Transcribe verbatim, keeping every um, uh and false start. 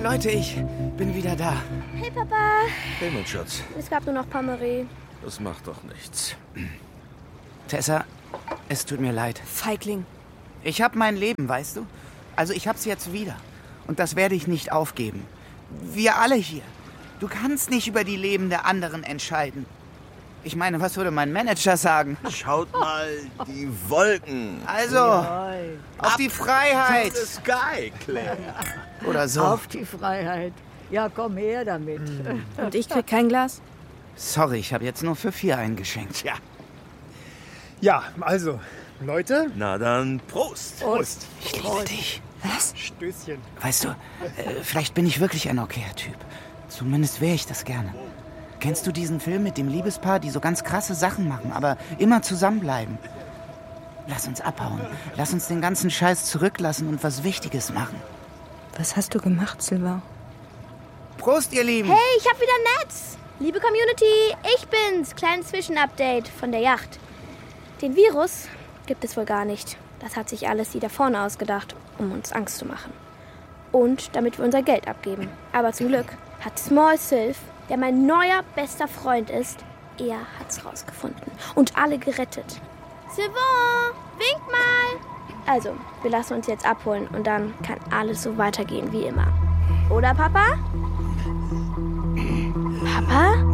Leute, ich bin wieder da. Hey, Papa. Hey, mein Schatz. Es gab nur noch Parmerie. Das macht doch nichts. Tessa, es tut mir leid. Feigling. Ich hab mein Leben, weißt du? Also ich hab's jetzt wieder. Und das werde ich nicht aufgeben. Wir alle hier. Du kannst nicht über die Leben der anderen entscheiden. Ich meine, was würde mein Manager sagen? Schaut mal die Wolken. Also, auf die Freiheit. The sky, Claire. Oder so. Auf die Freiheit. Ja, komm her damit. Und ich krieg kein Glas? Sorry, ich habe jetzt nur für vier eingeschenkt. Ja. Ja, also, Leute. Na dann, Prost. Prost. Ich liebe dich. Was? Stößchen. Weißt du, äh, vielleicht bin ich wirklich ein okayer Typ. Zumindest wäre ich das gerne. Kennst du diesen Film mit dem Liebespaar, die so ganz krasse Sachen machen, aber immer zusammenbleiben? Lass uns abhauen. Lass uns den ganzen Scheiß zurücklassen und was Wichtiges machen. Was hast du gemacht, Silva? Prost, ihr Lieben! Hey, ich hab wieder Netz. Liebe Community, ich bin's. Kleines Zwischenupdate von der Yacht. Den Virus gibt es wohl gar nicht. Das hat sich alles die da vorne ausgedacht, um uns Angst zu machen. Und damit wir unser Geld abgeben. Aber zum Glück hat Small Sylph, der mein neuer bester Freund ist, er hat's rausgefunden und alle gerettet. Sylvain, wink mal! Also, wir lassen uns jetzt abholen und dann kann alles so weitergehen wie immer. Oder, Papa? Papa?